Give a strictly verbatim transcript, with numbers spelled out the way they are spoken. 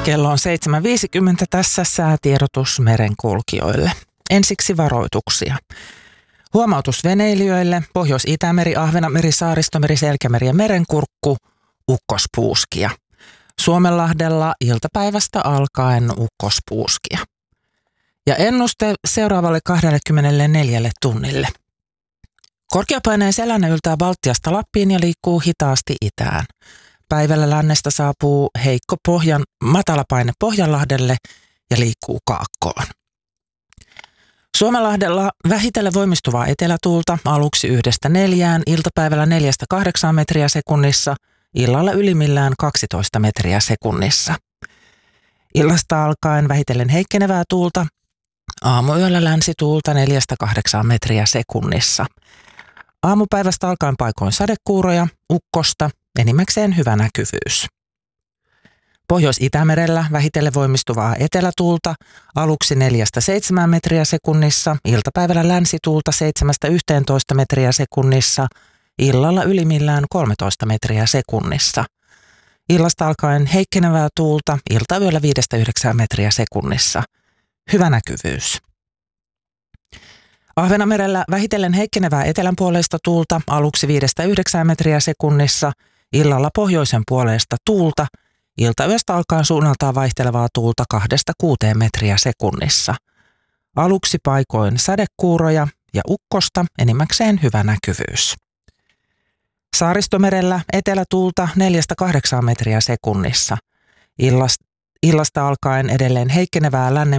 Kello on seitsemän viisikymmentä, tässä säätiedotus merenkulkijoille. Ensiksi varoituksia. Huomautus veneilijöille: Pohjois-Itämeri, Ahvenanmeri, Saaristomeri, Selkämeri ja Merenkurkku, ukkospuuskia. Suomenlahdella iltapäivästä alkaen ukkospuuskia. Ja ennuste seuraavalle kaksikymmentäneljä tunnille. Korkeapaineen selänne yltää Baltiasta Lappiin ja liikkuu hitaasti itään. Päivällä lännestä saapuu heikko pohjan, matalapaine Pohjanlahdelle ja liikkuu kaakkoon. Suomenlahdella vähitellen voimistuvaa etelätuulta aluksi yhdestä neljään, iltapäivällä neljästä kahdeksaan metriä sekunnissa, illalla ylimmillään kaksitoista metriä sekunnissa. Illasta alkaen vähitellen heikkenevää tuulta, aamuyöllä länsituulta neljästä kahdeksaan metriä sekunnissa. Aamupäivästä alkaen paikoin sadekuuroja, ukkosta, enimmäkseen hyvä näkyvyys. Pohjois-Itämerellä vähitellen voimistuvaa etelätuulta, aluksi neljästä seitsemään metriä sekunnissa, iltapäivällä länsituulta seitsemästä yhteentoista metriä sekunnissa, illalla ylimmillään kolmetoista metriä sekunnissa. Illasta alkaen heikkenevää tuulta, iltayöllä viidestä yhdeksään metriä sekunnissa. Hyvä näkyvyys. Ahvenanmerellä vähitellen heikkenevää etelänpuoleista tuulta, aluksi viidestä yhdeksään metriä sekunnissa, illalla pohjoisen puoleista tuulta, iltayöstä alkaen suunnaltaan vaihtelevaa tuulta kahdesta kuuteen metriä sekunnissa. Aluksi paikoin sadekuuroja ja ukkosta, enimmäkseen hyvä näkyvyys. Saaristomerellä etelätuulta neljästä kahdeksaan metriä sekunnissa. Illasta, illasta alkaen edelleen heikkenevää lännen